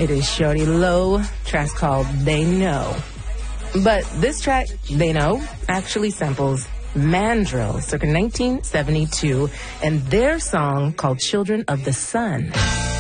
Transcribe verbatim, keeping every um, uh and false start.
It is Shorty Low, track called They Know. But this track, They Know, actually samples Mandrill, circa nineteen seventy-two, and their song called Children of the Sun.